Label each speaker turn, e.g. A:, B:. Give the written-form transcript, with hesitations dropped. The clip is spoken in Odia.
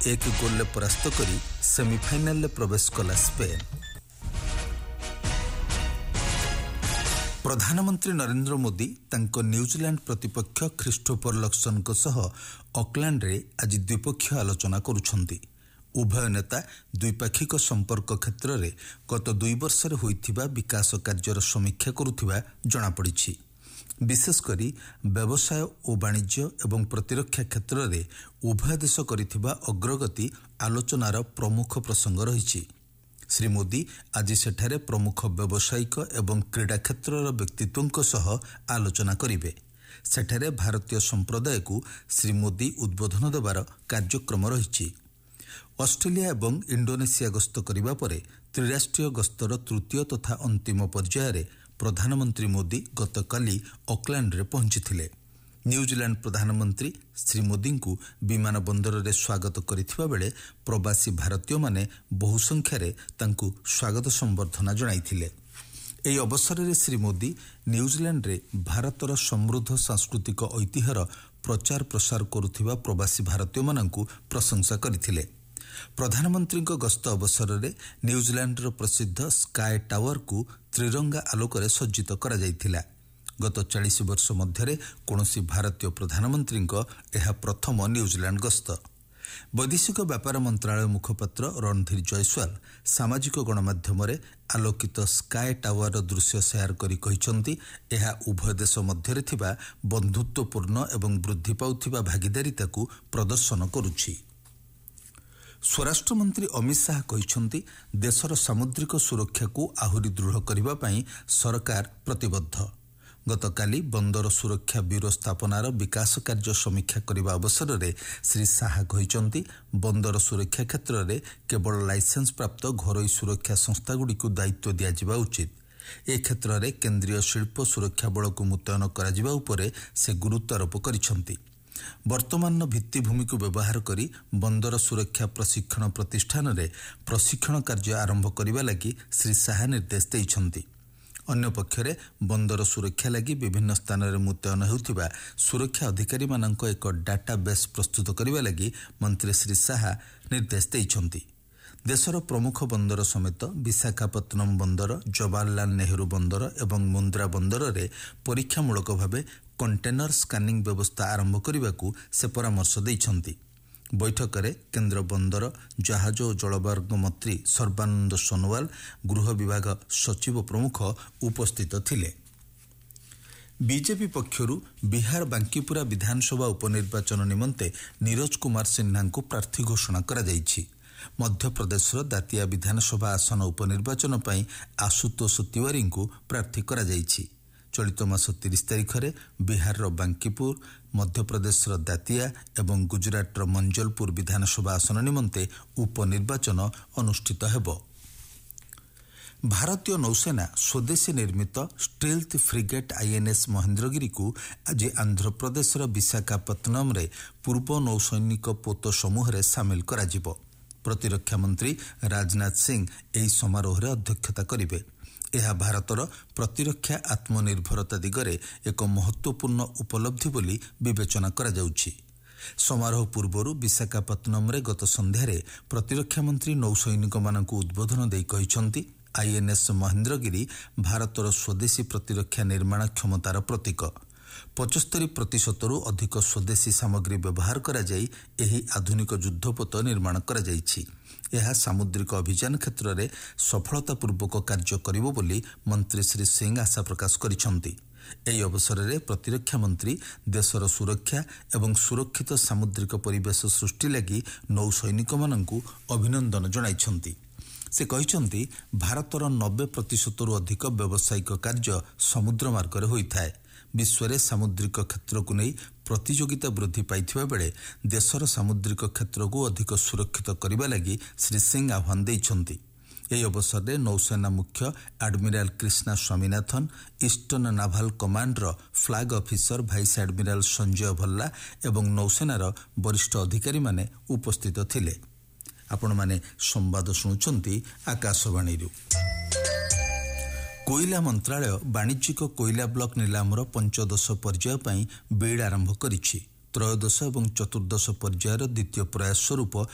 A: 1 ଗୋଲରେ ପରାସ୍ତ କରି ସେମିଫାଇନାଲରେ ପ୍ରବେଶ କଲା ସ୍ପେନ୍। ପ୍ରଧାନମନ୍ତ୍ରୀ ନରେନ୍ଦ୍ର ମୋଦି ତାଙ୍କ ନ୍ୟୁଜିଲାଣ୍ଡ ପ୍ରତିପକ୍ଷ ଖ୍ରୀଷ୍ଟୋଫର ଲକ୍ସନଙ୍କ ସହ ଅକଲ୍ୟାଣ୍ଡରେ ଆଜି ଦ୍ୱିପକ୍ଷୀୟ ଆଲୋଚନା କରୁଛନ୍ତି। ଉଭୟ ନେତା ଦ୍ୱିପାକ୍ଷିକ ସମ୍ପର୍କ କ୍ଷେତ୍ରରେ ଗତ 2 ବର୍ଷରେ ହୋଇଥିବା ବିକାଶ କାର୍ଯ୍ୟର ସମୀକ୍ଷା କରୁଥିବା ଜଣାପଡ଼ିଛି। ବିଶେଷକରି ବ୍ୟବସାୟ ଓ ବାଣିଜ୍ୟ ଏବଂ ପ୍ରତିରକ୍ଷା କ୍ଷେତ୍ରରେ ଉଭୟ ଦେଶ କରିଥିବା ଅଗ୍ରଗତି ଆଲୋଚନାର ପ୍ରମୁଖ ପ୍ରସଙ୍ଗ ରହିଛି। ଶ୍ରୀ ମୋଦି ଆଜି ସେଠାରେ ପ୍ରମୁଖ ବ୍ୟବସାୟିକ ଏବଂ କ୍ରୀଡ଼ା କ୍ଷେତ୍ରର ବ୍ୟକ୍ତିତ୍ୱଙ୍କ ସହ ଆଲୋଚନା କରିବେ। ସେଠାରେ ଭାରତୀୟ ସମ୍ପ୍ରଦାୟକୁ ଶ୍ରୀ ମୋଦି ଉଦ୍ବୋଧନ ଦେବାର କାର୍ଯ୍ୟକ୍ରମ ରହିଛି। ଅଷ୍ଟ୍ରେଲିଆ ଏବଂ ଇଣ୍ଡୋନେସିଆ ଗସ୍ତ କରିବା ପରେ ତ୍ରିରାଷ୍ଟ୍ରୀୟ ଗସ୍ତର ତୃତୀୟ ତଥା ଅନ୍ତିମ ପର୍ଯ୍ୟାୟରେ ପ୍ରଧାନମନ୍ତ୍ରୀ ମୋଦି ଗତକାଲି ଅକଲ୍ୟାଣ୍ଡରେ ପହଞ୍ଚିଥିଲେ। ନ୍ୟୁଜିଲାଣ୍ଡ ପ୍ରଧାନମନ୍ତ୍ରୀ ଶ୍ରୀ ମୋଦିଙ୍କୁ ବିମାନ ବନ୍ଦରରେ ସ୍ୱାଗତ କରିଥିବା ବେଳେ ପ୍ରବାସୀ ଭାରତୀୟମାନେ ବହୁ ସଂଖ୍ୟାରେ ତାଙ୍କୁ ସ୍ୱାଗତ ସମ୍ବର୍ଦ୍ଧନା ଜଣାଇଥିଲେ। ଏହି ଅବସରରେ ଶ୍ରୀ ମୋଦି ନ୍ୟୁଜିଲାଣ୍ଡରେ ଭାରତର ସମୃଦ୍ଧ ସାଂସ୍କୃତିକ ଐତିହ୍ୟର ପ୍ରଚାର ପ୍ରସାର କରୁଥିବା ପ୍ରବାସୀ ଭାରତୀୟମାନଙ୍କୁ ପ୍ରଶଂସା କରିଥିଲେ। ପ୍ରଧାନମନ୍ତ୍ରୀଙ୍କ ଗସ୍ତ ଅବସରରେ ନ୍ୟୁଜିଲାଣ୍ଡର ପ୍ରସିଦ୍ଧ ସ୍କାଏ ଟାୱାରକୁ ତ୍ରିରଙ୍ଗା ଆଲୋକରେ ସଜ୍ଜିତ କରାଯାଇଥିଲା। ଗତ 40 ବର୍ଷ ମଧ୍ୟରେ କୌଣସି ଭାରତୀୟ ପ୍ରଧାନମନ୍ତ୍ରୀଙ୍କ ଏହା ପ୍ରଥମ ନ୍ୟୁଜିଲାଣ୍ଡ ଗସ୍ତ। ବୈଦେଶିକ ବ୍ୟାପାର ମନ୍ତ୍ରଣାଳୟ ମୁଖପାତ୍ର ରଣଧୀର ଜୟସ୍ୱାଲ ସାମାଜିକ ଗଣମାଧ୍ୟମରେ ଆଲୋକିତ ସ୍କାଏ ଟାୱାରର ଦୃଶ୍ୟ ସେୟାର କରି କହିଛନ୍ତି, ଏହା ଉଭୟ ଦେଶ ମଧ୍ୟରେ ଥିବା ବନ୍ଧୁତ୍ୱପୂର୍ଣ୍ଣ ଏବଂ ବୃଦ୍ଧି ପାଉଥିବା ଭାଗିଦାରିତାକୁ ପ୍ରଦର୍ଶନ କରୁଛି। ସ୍ୱରାଷ୍ଟ୍ରମନ୍ତ୍ରୀ ଅମିତ ଶାହା କହିଛନ୍ତି, ଦେଶର ସାମୁଦ୍ରିକ ସୁରକ୍ଷାକୁ ଆହୁରି ଦୃଢ଼ କରିବା ପାଇଁ ସରକାର ପ୍ରତିବଦ୍ଧ। ଗତକାଲି ବନ୍ଦର ସୁରକ୍ଷା ବ୍ୟୁରୋ ସ୍ଥାପନାର ବିକାଶ କାର୍ଯ୍ୟ ସମୀକ୍ଷା କରିବା ଅବସରରେ ଶ୍ରୀ ଶାହା କହିଛନ୍ତି, ବନ୍ଦର ସୁରକ୍ଷା କ୍ଷେତ୍ରରେ କେବଳ ଲାଇସେନ୍ସ ପ୍ରାପ୍ତ ଘରୋଇ ସୁରକ୍ଷା ସଂସ୍ଥାଗୁଡ଼ିକୁ ଦାୟିତ୍ୱ ଦିଆଯିବା ଉଚିତ। ଏ କ୍ଷେତ୍ରରେ କେନ୍ଦ୍ରୀୟ ଶିଳ୍ପ ସୁରକ୍ଷା ବଳକୁ ମୁତୟନ କରାଯିବା ଉପରେ ସେ ଗୁରୁତ୍ୱାରୋପ କରିଛନ୍ତି। ବର୍ତ୍ତମାନର ଭିତ୍ତିଭୂମିକୁ ବ୍ୟବହାର କରି ବନ୍ଦର ସୁରକ୍ଷା ପ୍ରଶିକ୍ଷଣ ପ୍ରତିଷ୍ଠାନରେ ପ୍ରଶିକ୍ଷଣ କାର୍ଯ୍ୟ ଆରମ୍ଭ କରିବା ଲାଗି ଶ୍ରୀ ଶାହା ନିର୍ଦ୍ଦେଶ ଦେଇଛନ୍ତି। ଅନ୍ୟପକ୍ଷରେ ବନ୍ଦର ସୁରକ୍ଷା ଲାଗି ବିଭିନ୍ନ ସ୍ଥାନରେ ମୁତୟନ ହେଉଥିବା ସୁରକ୍ଷା ଅଧିକାରୀମାନଙ୍କ ଏକ ଡାଟା ବେସ୍ ପ୍ରସ୍ତୁତ କରିବା ଲାଗି ମନ୍ତ୍ରୀ ଶ୍ରୀ ଶାହା ନିର୍ଦ୍ଦେଶ ଦେଇଛନ୍ତି। ଦେଶର ପ୍ରମୁଖ ବନ୍ଦର ସମେତ ବିଶାଖାପତ୍ତନମ ବନ୍ଦର, ଜବାହରଲାଲ ନେହେରୁ ବନ୍ଦର ଏବଂ ମୁନ୍ଦ୍ରା ବନ୍ଦରରେ ପରୀକ୍ଷାମୂଳକ ଭାବେ କଣ୍ଟେନର ସ୍କାନିଂ ବ୍ୟବସ୍ଥା ଆରମ୍ଭ କରିବାକୁ ସେ ପରାମର୍ଶ ଦେଇଛନ୍ତି। ବୈଠକରେ କେନ୍ଦ୍ର ବନ୍ଦର, ଜାହାଜ ଓ ଜଳମାର୍ଗ ମନ୍ତ୍ରୀ ସର୍ବାନନ୍ଦ ସୋନୋୱାଲ, ଗୃହ ବିଭାଗ ସଚିବ ପ୍ରମୁଖ ଉପସ୍ଥିତ ଥିଲେ। ବିଜେପି ପକ୍ଷରୁ ବିହାର ବାଙ୍କିପୁରା ବିଧାନସଭା ଉପନିର୍ବାଚନ ନିମନ୍ତେ ନିରଜ କୁମାର ସିହ୍ନାଙ୍କୁ ପ୍ରାର୍ଥୀ ଘୋଷଣା କରାଯାଇଛି। ମଧ୍ୟପ୍ରଦେଶର ଦାତିଆ ବିଧାନସଭା ଆସନ ଉପନିର୍ବାଚନ ପାଇଁ ଆଶୁତୋଷ ତିୱାରୀଙ୍କୁ ପ୍ରାର୍ଥୀ କରାଯାଇଛି। ଚଳିତ ମାସ 30 ତାରିଖରେ ବିହାରର ବାଙ୍କିପୁର, ମଧ୍ୟପ୍ରଦେଶର ଦାତିଆ ଏବଂ ଗୁଜରାଟର ମଞ୍ଜଲପୁର ବିଧାନସଭା ଆସନ ନିମନ୍ତେ ଉପନିର୍ବାଚନ ଅନୁଷ୍ଠିତ ହେବ। ଭାରତୀୟ ନୌସେନା ସ୍ୱଦେଶୀ ନିର୍ମିତ ଷ୍ଟିଲ୍ଥ ଫ୍ରିଗେଟ୍ INS ମହେନ୍ଦ୍ରଗିରିକୁ ଆଜି ଆନ୍ଧ୍ରପ୍ରଦେଶର ବିଶାଖାପତ୍ତନମରେ ପୂର୍ବ ନୌସୈନିକ ପୋତ ସମୂହରେ ସାମିଲ କରାଯିବ। ପ୍ରତିରକ୍ଷା ମନ୍ତ୍ରୀ ରାଜନାଥ ସିଂ ଏହି ସମାରୋହରେ ଅଧ୍ୟକ୍ଷତା କରିବେ। ଏହା ଭାରତର ପ୍ରତିରକ୍ଷା ଆତ୍ମନିର୍ଭରତା ଦିଗରେ ଏକ ମହତ୍ୱପୂର୍ଣ୍ଣ ଉପଲବ୍ଧି ବୋଲି ବିବେଚନା କରାଯାଉଛି। ସମାରୋହ ପୂର୍ବରୁ ବିଶାଖାପତ୍ତନମରେ ଗତ ସନ୍ଧ୍ୟାରେ ପ୍ରତିରକ୍ଷା ମନ୍ତ୍ରୀ ନୌସୈନିକମାନଙ୍କୁ ଉଦ୍ବୋଧନ ଦେଇ କହିଛନ୍ତି, INS ମହେନ୍ଦ୍ରଗିରି ଭାରତର ସ୍ୱଦେଶୀ ପ୍ରତିରକ୍ଷା ନିର୍ମାଣ କ୍ଷମତାର ପ୍ରତୀକ। 75%ରୁ ଅଧିକ ସ୍ୱଦେଶୀ ସାମଗ୍ରୀ ବ୍ୟବହାର କରାଯାଇ ଏହି ଆଧୁନିକ ଯୁଦ୍ଧପୋତ ନିର୍ମାଣ କରାଯାଇଛି। ଏହା ସାମୁଦ୍ରିକ ଅଭିଯାନ କ୍ଷେତ୍ରରେ ସଫଳତାପୂର୍ବକ କାର୍ଯ୍ୟ କରିବ ବୋଲି ମନ୍ତ୍ରୀ ଶ୍ରୀ ସିଂ ଆଶା ପ୍ରକାଶ କରିଛନ୍ତି। ଏହି ଅବସରରେ ପ୍ରତିରକ୍ଷା ମନ୍ତ୍ରୀ ଦେଶର ସୁରକ୍ଷା ଏବଂ ସୁରକ୍ଷିତ ସାମୁଦ୍ରିକ ପରିବେଶ ସୃଷ୍ଟି ଲାଗି ନୌସୈନିକମାନଙ୍କୁ ଅଭିନନ୍ଦନ ଜଣାଇଛନ୍ତି। ସେ କହିଛନ୍ତି, ଭାରତର 90%ରୁ ଅଧିକ ବ୍ୟବସାୟିକ କାର୍ଯ୍ୟ ସମୁଦ୍ର ମାର୍ଗରେ ହୋଇଥାଏ। ବିଶ୍ୱରେ ସାମୁଦ୍ରିକ କ୍ଷେତ୍ରକୁ ନେଇ ପ୍ରତିଯୋଗିତା ବୃଦ୍ଧି ପାଇଥିବା ବେଳେ ଦେଶର ସାମୁଦ୍ରିକ କ୍ଷେତ୍ରକୁ ଅଧିକ ସୁରକ୍ଷିତ କରିବା ଲାଗି ଶ୍ରୀ ସିଂ ଆହ୍ୱାନ ଦେଇଛନ୍ତି। ଏହି ଅବସରରେ ନୌସେନା ମୁଖ୍ୟ admiral Krishna Swaminathan, eastern naval commander flag officer vice admiral Sanjay Bhalla ଏବଂ ନୌସେନାର ବରିଷ୍ଠ ଅଧିକାରୀମାନେ ଉପସ୍ଥିତ ଥିଲେ। ଆପଣମାନେ ସମ୍ବାଦ ଶୁଣୁଛନ୍ତି ଆକାଶବାଣୀରୁ। କୋଇଲା ମନ୍ତ୍ରାଳୟ ବାଣିଜ୍ୟିକ କୋଇଲା ବ୍ଲକ ନିଲାମର 15ଶ ପର୍ଯ୍ୟାୟ ପାଇଁ ବିଡ୍ ଆରମ୍ଭ କରିଛି। ତ୍ରୟୋଦଶ ଏବଂ ଚତୁର୍ଦ୍ଦଶ ପର୍ଯ୍ୟାୟର ଦ୍ୱିତୀୟ ପ୍ରୟାସ ସ୍ୱରୂପ